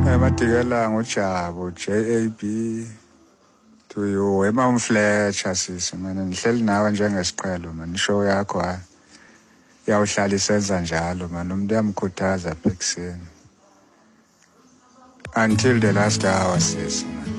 Madikela nguJabu JAB to you Emma Fletcher sisi mina nihleli nawe njengesiqhelo man show yakho ha yawuhlala isenza njalo man umuntu uyamkhuthaza ekuseni until the last hour sisi man.